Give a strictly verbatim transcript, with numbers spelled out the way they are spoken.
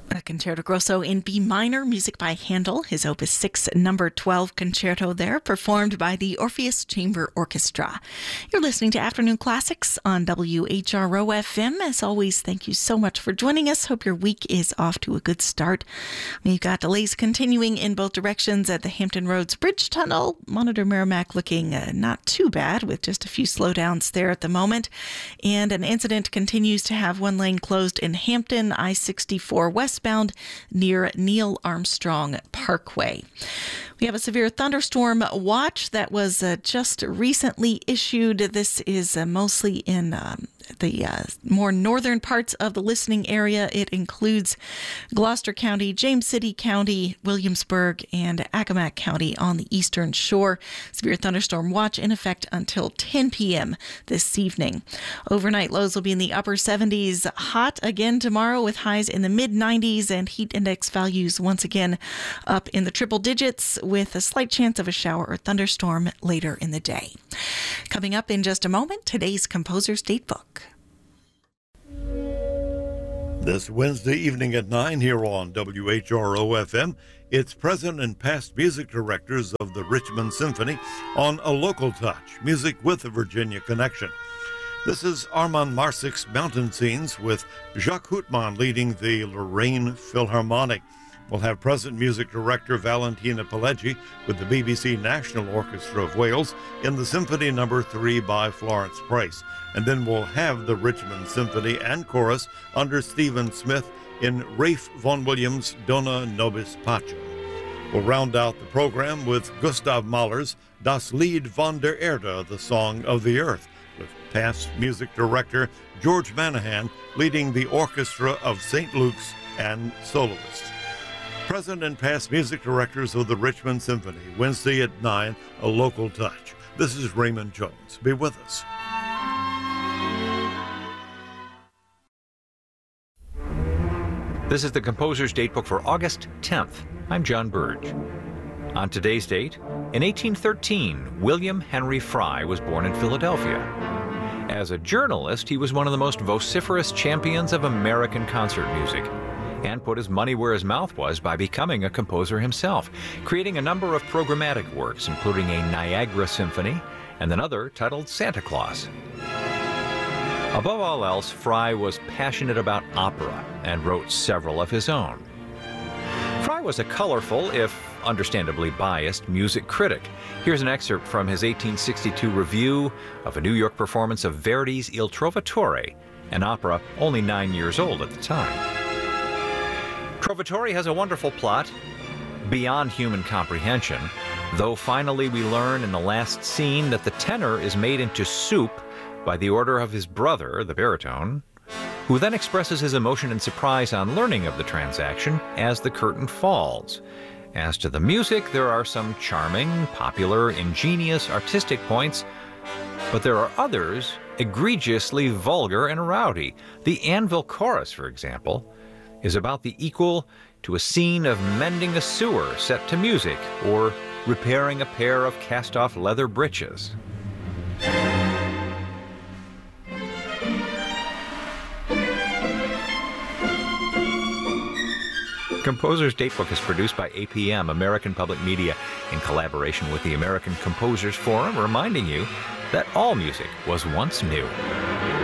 A Concerto Grosso in B minor, music by Handel, his Opus six, number twelve concerto there, performed by the Orpheus Chamber Orchestra. You're listening to Afternoon Classics on W H R O F M. As always, thank you so much for joining us. Hope your week is off to a good start. We've got delays continuing in both directions at the Hampton Roads Bridge Tunnel. Monitor Merrimack looking uh, not too bad, with just a few slowdowns there at the moment. And an incident continues to have one lane closed in Hampton, I sixty-four westbound, near Neil Armstrong Parkway. We have a severe thunderstorm watch that was uh, just recently issued. This is uh, mostly in um, the uh, more northern parts of the listening area. It includes Gloucester County, James City County, Williamsburg, and Accomack County on the eastern shore. Severe thunderstorm watch in effect until ten p.m. this evening. Overnight lows will be in the upper seventies. Hot again tomorrow with highs in the mid nineties, and heat index values once again up in the triple digits, with a slight chance of a shower or thunderstorm later in the day. Coming up in just a moment, today's Composer's Datebook. This Wednesday evening at nine here on W H R O F M, it's present and past music directors of the Richmond Symphony on A Local Touch, music with a Virginia connection. This is Armand Marsik's Mountain Scenes, with Jacques Houtman leading the Lorraine Philharmonic. We'll have present music director Valentina Pileggi with the B B C National Orchestra of Wales in the Symphony Number three by Florence Price. And then we'll have the Richmond Symphony and Chorus under Stephen Smith in Ralph Vaughan Williams' Dona Nobis Pacem. We'll round out the program with Gustav Mahler's Das Lied von der Erde, the Song of the Earth, with past music director George Manahan leading the Orchestra of Saint Luke's and soloists. Present and past music directors of the Richmond Symphony, Wednesday at nine, A Local Touch. This is Raymond Jones. Be with us. This is the Composer's Datebook for August tenth. I'm John Burge. On today's date, in eighteen thirteen, William Henry Frye was born in Philadelphia. As a journalist, he was one of the most vociferous champions of American concert music, and put his money where his mouth was by becoming a composer himself, creating a number of programmatic works, including a Niagara Symphony and another titled Santa Claus. Above all else, Frye was passionate about opera and wrote several of his own. Frye was a colorful, if understandably biased, music critic. Here's an excerpt from his eighteen sixty-two review of a New York performance of Verdi's Il Trovatore, an opera only nine years old at the time. Trovatore has a wonderful plot, beyond human comprehension, though finally we learn in the last scene that the tenor is made into soup by the order of his brother, the baritone, who then expresses his emotion and surprise on learning of the transaction as the curtain falls. As to the music, there are some charming, popular, ingenious, artistic points, but there are others egregiously vulgar and rowdy. The Anvil Chorus, for example, is about the equal to a scene of mending a sewer set to music or repairing a pair of cast-off leather breeches. Composer's Datebook is produced by A P M, American Public Media, in collaboration with the American Composers Forum, reminding you that all music was once new.